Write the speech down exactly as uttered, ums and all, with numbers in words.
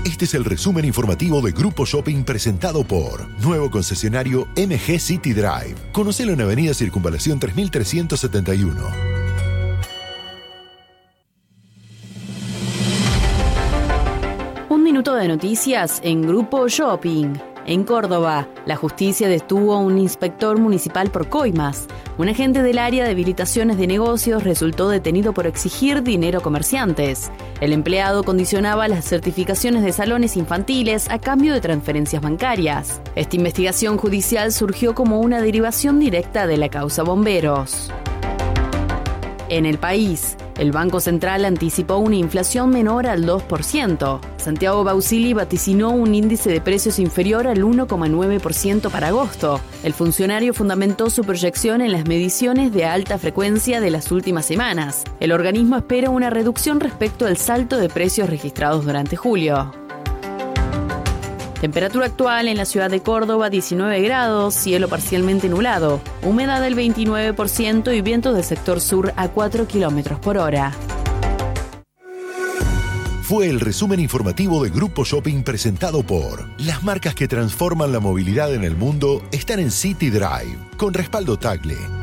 Este es el resumen informativo de Grupo Shopping presentado por nuevo concesionario M G City Drive. Conocelo en Avenida Circunvalación tres mil trescientos setenta y uno. Un minuto de noticias en Grupo Shopping. En Córdoba, la justicia detuvo a un inspector municipal por coimas. Un agente del área de habilitaciones de negocios resultó detenido por exigir dinero a comerciantes. El empleado condicionaba las certificaciones de salones infantiles a cambio de transferencias bancarias. Esta investigación judicial surgió como una derivación directa de la causa Bomberos. En el país, el Banco Central anticipó una inflación menor al dos por ciento. Santiago Bausili vaticinó un índice de precios inferior al uno coma nueve por ciento para agosto. El funcionario fundamentó su proyección en las mediciones de alta frecuencia de las últimas semanas. El organismo espera una reducción respecto al salto de precios registrados durante julio. Temperatura actual en la ciudad de Córdoba, diecinueve grados, cielo parcialmente nublado, humedad del veintinueve por ciento y vientos del sector sur a cuatro kilómetros por hora. Fue el resumen informativo de Grupo Shopping presentado por las marcas que transforman la movilidad en el mundo están en City Drive, con respaldo Tagle.